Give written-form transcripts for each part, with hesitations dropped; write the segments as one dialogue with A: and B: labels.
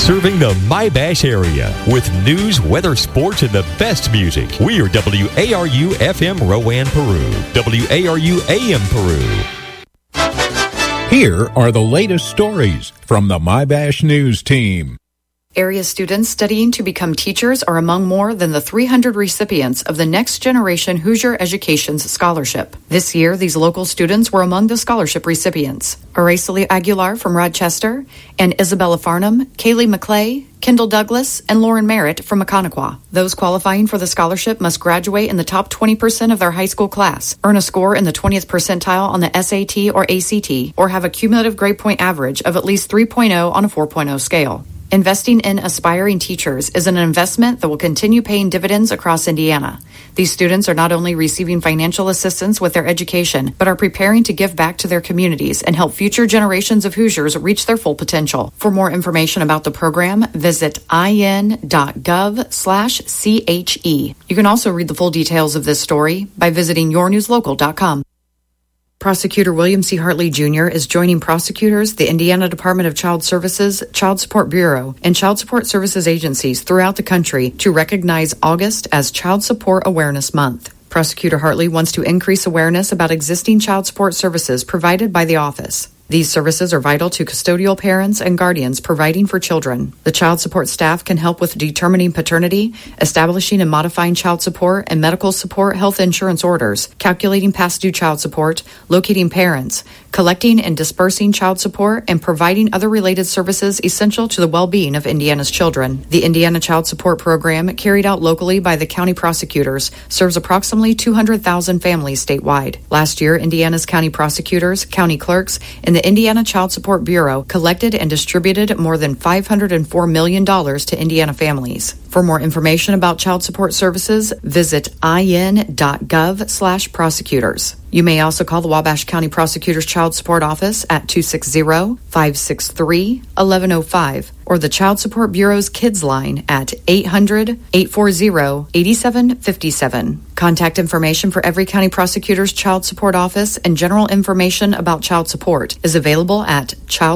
A: Serving the My-Bash area with news, weather, sports, and the best music. We are WARU FM Rowan, Peru. WARU AM Peru.
B: Here are the latest stories from the My-Bash News team.
C: Area students studying to become teachers are among more than the 300 recipients of the Next Generation Hoosier Education's Scholarship. This year, these local students were among the scholarship recipients. Araceli Aguilar from Rochester and Isabella Farnham, Kaylee McClay, Kendall Douglas, and Lauren Merritt from Maconaquah. Those qualifying for the scholarship must graduate in the top 20% of their high school class, earn a score in the 20th percentile on the SAT or ACT, or have a cumulative grade point average of at least 3.0 on a 4.0 scale. Investing in aspiring teachers is an investment that will continue paying dividends across Indiana. These students are not only receiving financial assistance with their education, but are preparing to give back to their communities and help future generations of Hoosiers reach their full potential. For more information about the program, visit in.gov/CHE. You can also read the full details of this story by visiting yournewslocal.com. Prosecutor William C. Hartley Jr. is joining prosecutors, the Indiana Department of Child Services, Child Support Bureau, and Child Support Services agencies throughout the country to recognize August as Child Support Awareness Month. Prosecutor Hartley wants to increase awareness about existing child support services provided by the office. These services are vital to custodial parents and guardians providing for children. The child support staff can help with determining paternity, establishing and modifying child support and medical support health insurance orders, calculating past due child support, locating parents, collecting and dispersing child support, and providing other related services essential to the well-being of Indiana's children. The Indiana Child Support Program, carried out locally by the county prosecutors, serves approximately 200,000 families statewide. Last year, Indiana's county prosecutors, county clerks, and the Indiana Child Support Bureau collected and distributed more than $504 million to Indiana families. For more information about child support services, visit in.gov/prosecutors. You may also call the Wabash County Prosecutor's Child Support Office at 260-563-1105 or the Child Support Bureau's Kids Line at 800-840-8757. Contact information for every county prosecutor's child support office and general information about child support is available at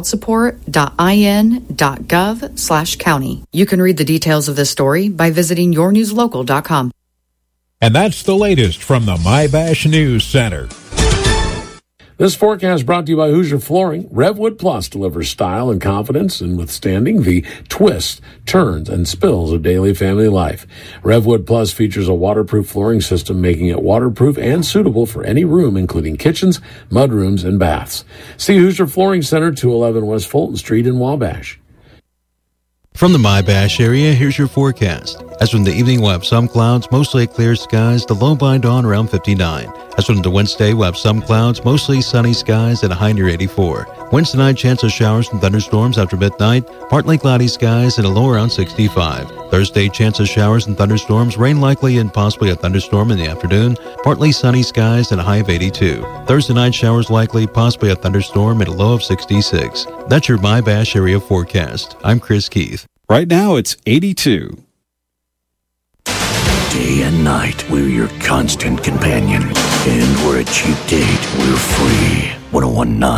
C: childsupport.in.gov/county. You can read the details of this story by visiting yournewslocal.com.
B: And that's the latest from the My-Bash News Center.
D: This forecast brought to you by Hoosier Flooring. Revwood Plus delivers style and confidence in withstanding the twists, turns, and spills of daily family life. Revwood Plus features a waterproof flooring system, making it waterproof and suitable for any room, including kitchens, mudrooms, and baths. See Hoosier Flooring Center, 211 West Fulton Street in Wabash.
E: From the My-Bash area, here's your forecast. As from the evening, we'll have some clouds, mostly clear skies, the low by dawn around 59. As from the Wednesday, we'll have some clouds, mostly sunny skies at a high near 84. Wednesday night, chance of showers and thunderstorms after midnight, partly cloudy skies and a low around 65. Thursday, chance of showers and thunderstorms, rain likely and possibly a thunderstorm in the afternoon, partly sunny skies and a high of 82. Thursday night, showers likely, possibly a thunderstorm at a low of 66. That's your My-Bash area forecast. I'm Chris Keith.
F: Right now, it's 82.
G: Day and night, we're your constant companion. And we're a cheap date. We're free. 1019